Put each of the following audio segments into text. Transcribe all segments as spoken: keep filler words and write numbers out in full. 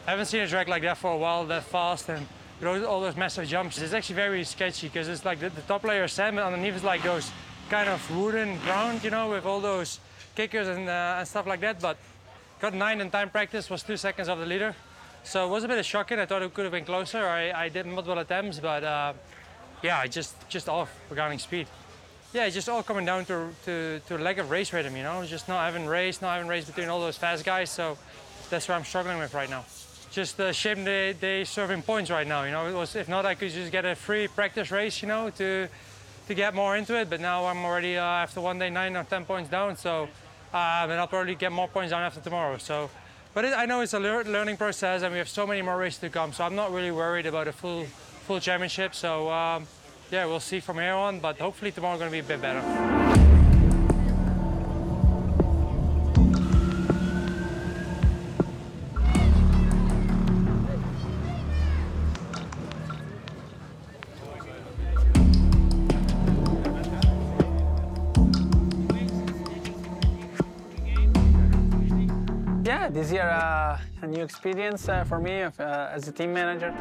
I haven't seen a track like that for a while, that fast and those, all those massive jumps. It's actually very sketchy because it's like the, the top layer is sand, but underneath is like those kind of wooden ground, you know, with all those kickers and, uh, and stuff like that. But got nine in time practice, was two seconds off the leader. So it was a bit shocking. I thought it could have been closer. I, I did multiple attempts, but uh, yeah, just just off regarding speed. Yeah, it's just all coming down to, to, to a lack of race rhythm, you know, just not having race, not having race between all those fast guys. So that's what I'm struggling with right now. Just the shame they, they serving points right now, you know. It was, if not, I could just get a free practice race, you know, to to get more into it. But now I'm already, uh, after one day, nine or ten points down. So, uh, and I'll probably get more points down after tomorrow. So, but it, I know it's a lear learning process and we have so many more races to come. So I'm not really worried about a full, full championship. So, um, yeah, we'll see from here on, but hopefully tomorrow going to be a bit better. Yeah, this year uh, a new experience uh, for me uh, as a team manager.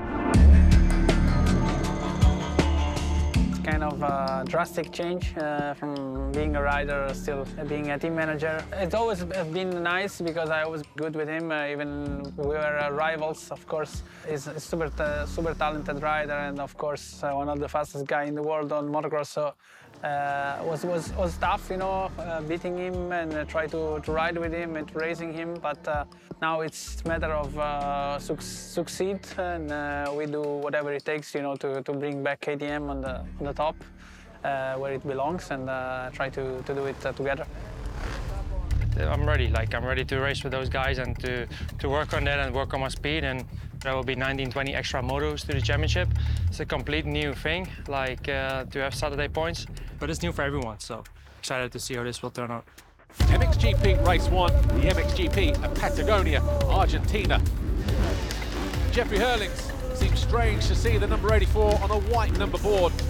Kind of a drastic change uh, from being a rider still being a team manager. It's always been nice because I was good with him, uh, even we were uh, rivals, of course. He's a super, uh, super talented rider and of course uh, one of the fastest guy in the world on motocross. So uh, was was was tough, you know, uh, beating him and uh, try to, to ride with him and racing him. But uh, now it's a matter of uh, su succeed and uh, we do whatever it takes, you know, to, to bring back K T M on the on the top uh, where it belongs and uh, try to, to do it uh, together. I'm ready, like I'm ready to race with those guys and to, to work on that and work on my speed, and there will be nineteen, twenty extra motos to the championship. It's a complete new thing, like uh, to have Saturday points, but it's new for everyone, so excited to see how this will turn out. M X G P Race one, the M X G P at Patagonia, Argentina. Jeffrey Herlings, seems strange to see the number eighty-four on a white number board.